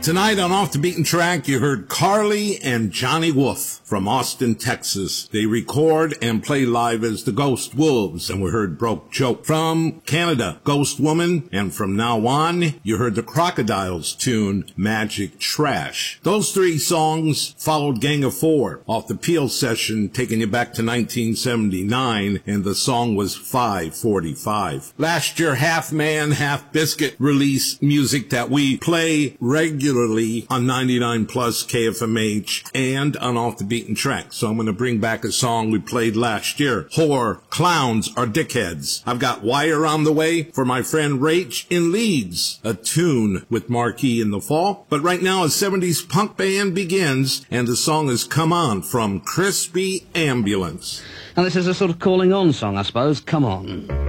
Tonight on Off the Beaten Track, you heard Carly and Johnny Wolf from Austin, Texas. They record and play live as the Ghost Wolves, and we heard Broke Joke. From Canada, Ghost Woman, and from now on, you heard the Crocodiles tune Magic Trash. Those three songs followed Gang of Four off the Peel session, taking you back to 1979, and the song was 545. Last year, Half Man, Half Biscuit released music that we play regularly on 99 Plus KFMH and on Off the Beaten Track. So I'm going to bring back a song we played last year. Whore, Clowns, or Dickheads. I've got Wire on the way for my friend Rach in Leeds, a tune with Marquee in the fall. But right now a 70s punk band begins, and the song is Come On from Crispy Ambulance. Now this is a sort of calling on song, I suppose. Come on.